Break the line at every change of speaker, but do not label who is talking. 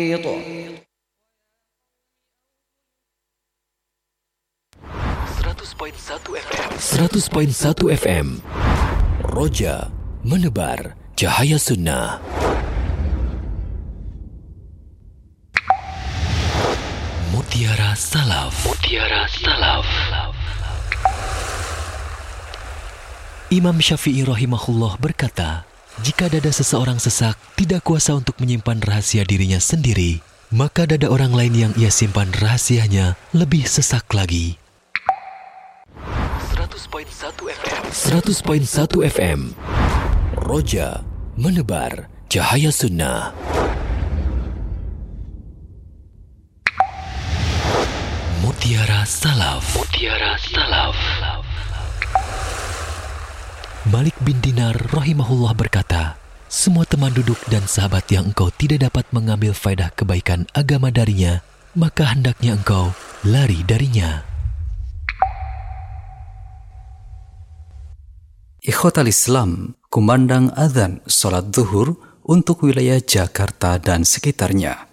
FM Roja menebar cahaya sunnah. Mutiara Salaf. Imam Syafi'i rahimahullah berkata, jika dada seseorang sesak tidak kuasa untuk menyimpan rahasia dirinya sendiri, maka dada orang lain yang ia simpan rahasianya lebih sesak lagi. 100.1 FM Roja menebar cahaya sunnah. Mutiara Salaf. Malik bin Dinar rahimahullah berkata, semua teman duduk dan sahabat yang engkau tidak dapat mengambil faedah kebaikan agama darinya, maka hendaknya engkau lari darinya.
Ikhwatal Islam, kumandang adzan salat zuhur untuk wilayah Jakarta dan sekitarnya.